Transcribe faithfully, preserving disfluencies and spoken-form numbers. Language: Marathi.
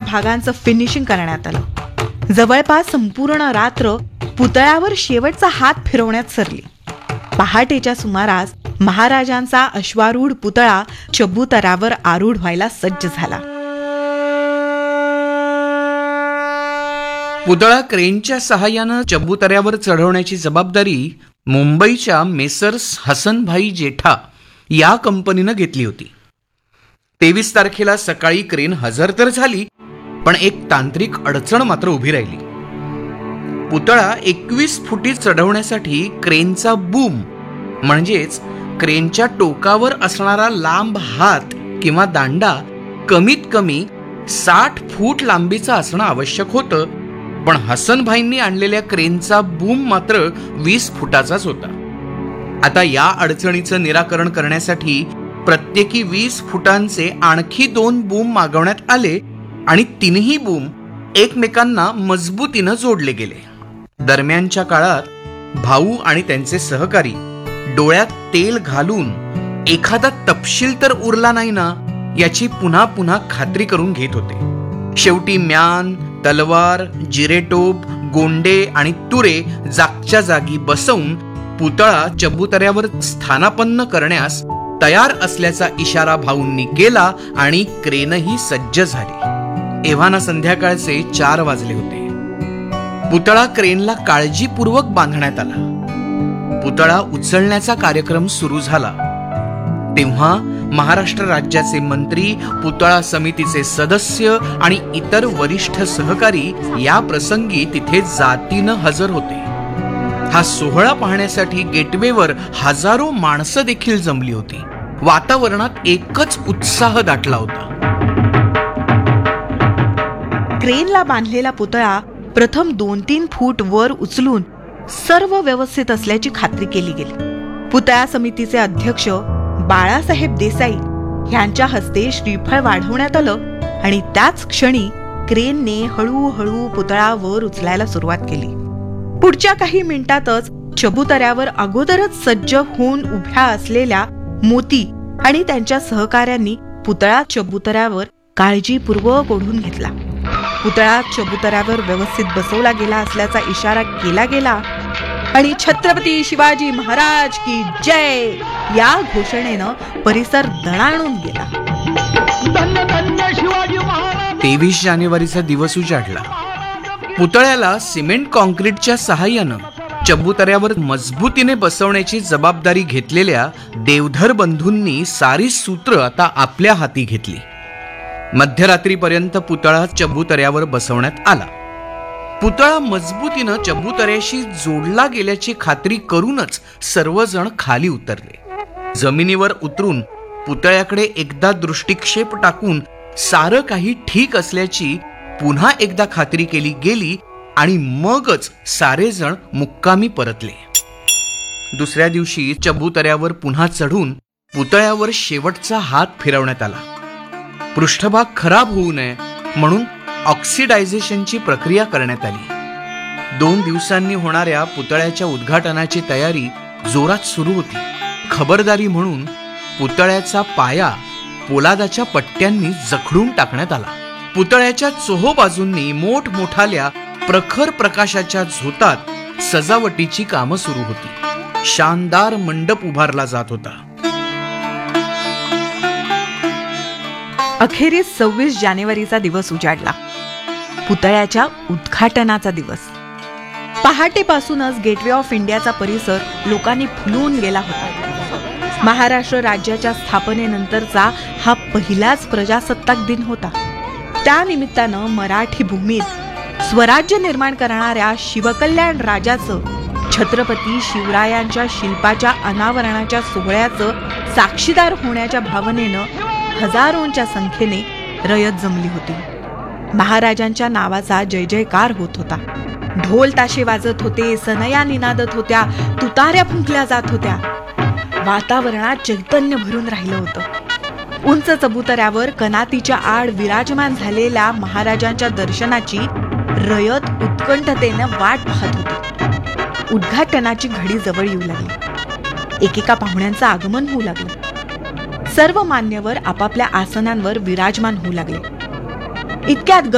भागांचं फिनिशिंग करण्यात आलं. जवळपास संपूर्ण रात्र पुतळ्यावर शेवटचा हात फिरवण्यात सरली. पहाटेच्या सुमारास महाराजांचा अश्वारूढ पुतळा चबुतऱ्यावर आरूढ व्हायला सज्ज झाला. पुतळा क्रेनच्या सहाय्यानं चबुतऱ्यावर चढवण्याची जबाबदारी मुंबईच्या मेसर्स हसनभाई जेठा या कंपनीनं घेतली होती. तेवीस तारखेला सकाळी क्रेन हजर तर झाली, पण एक तांत्रिक अडचण मात्र उभी राहिली. पुतळा एकवीस फुटी चढवण्यासाठी क्रेनचा बूम म्हणजेच क्रेनच्या टोकावर असणारा लांब हात किंवा दांडा कमीत कमी साठ फूट लांबीचा असणं आवश्यक होतं. पण हसनभाईंनी आणलेल्या क्रेनचा बूम मात्र वीस फुटाचाच होता. आता या अडचणीचं निराकरण करण्यासाठी प्रत्येकी वीस फुटांचे आणखी दोन बूम मागवण्यात आले आणि तीनही बूम एकमेकांना मजबूतीनं जोडले गेले. दरम्यानच्या काळात भाऊ आणि त्यांचे सहकारी डोळ्यात तेल घालून एखादा तपशील तर उरला नाही ना याची पुन्हा पुन्हा खात्री करून घेत होते. शेवटी म्यान, तलवार, जिरेटोप, गोंडे आणि तुरे जागच्या जागी बसवून पुतळा चबुतऱ्यावर स्थानापन्न करण्यास तयार असल्याचा इशारा भाऊंनी केला आणि क्रेनही सज्ज झाली. एव्हाना संध्याकाळचे चार वाजले होते. पुतळा क्रेनला काळजीपूर्वक बांधण्यात आला. पुतळा उचलण्याचा कार्यक्रम सुरू झाला तेव्हा महाराष्ट्र राज्याचे मंत्री, पुतळा समितीचे सदस्य आणि इतर वरिष्ठ सहकारी या प्रसंगी तिथे जातीनं हजर होते. हा सोहळा पाहण्यासाठी गेटवेवर हजारो माणसं देखील जमली होती. वातावरणात एकच उत्साह दाटला होता. क्रेनला बांधलेला पुतळा प्रथम दोन तीन फूट वर उचलून सर्व व्यवस्थित असल्याची खात्री केली गेली. पुतळा समितीचे अध्यक्ष बाळासाहेब देसाई यांच्या हस्ते श्रीफळ वाढवण्यात आलं आणि त्याच क्षणी क्रेनने हळूहळू पुतळा वर उचलायला सुरुवात केली. पुढच्या काही मिनिटातच चबुतऱ्यावर अगोदरच सज्ज होऊन उभ्या असलेल्या मोती आणि त्यांच्या सहकाऱ्यांनी पुतळा चबुतऱ्यावर काळजीपूर्वक ओढून घेतला. पुतळा चबुतऱ्यावर व्यवस्थित बसवला गेला असल्याचा इशारा केला गेला आणि छत्रपती शिवाजी महाराज की जय या घोषणेनं परिसर दणाणून गेला. तेवीस जानेवारीचा दिवस उजाडला. पुतळ्याला सिमेंट कॉन्क्रीटच्या सहाय्यानं चबुतऱ्यावर मजबूतीने बसवण्याची जबाबदारी घेतलेल्या देवधर बंधूंनी सारी सूत्र आता आपल्या हाती घेतली. मध्यरात्रीपर्यंत पुतळा चबुतऱ्यावर बसवण्यात आला. पुतळा मजबूतीनं चबुतऱ्याशी जोडला गेल्याची खात्री करूनच सर्वजण खाली उतरले. जमिनीवर उतरून पुतळ्याकडे एकदा दृष्टिक्षेप टाकून सारं काही ठीक असल्याची पुन्हा एकदा खात्री केली गेली आणि मगच सारेजण मुक्कामी परतले. दुसऱ्या दिवशी चबुतऱ्यावर पुन्हा चढून पुतळ्यावर शेवटचा हात फिरवण्यात आला. पृष्ठभाग खराब होऊ नये म्हणून ऑक्सिडायझेशनची प्रक्रिया करण्यात आली. दोन दिवसांनी होणाऱ्या पुतळ्याच्या उद्घाटनाची तयारी जोरात सुरू होती. खबरदारी म्हणून पुतळ्याचा पाया पोलादाच्या पट्ट्यांनी जखडून टाकण्यात आला. पुतळ्याच्या चोहोबाजूंनी मोठमोठाल्या प्रखर प्रकाशाच्या झोतात सजावटीची कामं सुरू होती. शानदार मंडप उभारला जात होता. अखेरीस सव्वीस जानेवारीचा दिवस उजाडला. पुतळ्याच्या उद्घाटनाचा दिवस. पहाटेपासूनच गेटवे ऑफ इंडियाचा परिसर लोकांनी फुलून गेला होता. महाराष्ट्र राज्याच्या स्थापनेनंतरचा हा पहिलाच प्रजासत्ताक दिन होता. त्या निमित्तानं मराठी भूमीत स्वराज्य निर्माण करणाऱ्या शिवकल्याण राजाचं, छत्रपती शिवरायांच्या शिल्पाच्या अनावरणाच्या सोहळ्याचं साक्षीदार होण्याच्या भावनेनं हजारोंच्या संख्येने रयत जमली होती. महाराजांच्या नावाचा जय जयकार होत होता. ढोल ताशे वाजत होते, सनया निनादत होत्या, तुताऱ्या फुंकल्या जात होत्या. वातावरणात चैतन्य भरून राहिलं होतं. उंच चबुतऱ्यावर कनातीच्या आड विराजमान झालेल्या महाराजांच्या दर्शनाची रयत उत्कंठतेनं वाट पाहत होती. उद्घाटनाची घडी जवळ येऊ लागली. एकेका पाहुण्यांचं आगमन होऊ लागलं. सर्व मान्यवर आपापल्या आसनांवर विराजमान होऊ लागले. इतक्यात